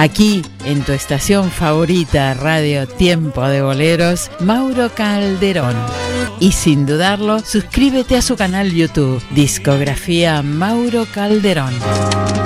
Aquí, en tu estación favorita, Radio Tiempo de Boleros, Mauro Calderón. Y sin dudarlo, suscríbete a su canal YouTube, Discografía Mauro Calderón.